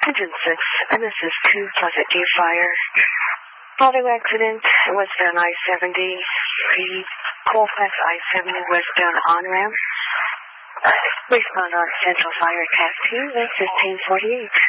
Engine 6, and this is 2 Pleasant View Fire. Auto accident westbound I-70, Colfax I-70 westbound on-ramp. Respond on Central Fire Task Team, that's 1548.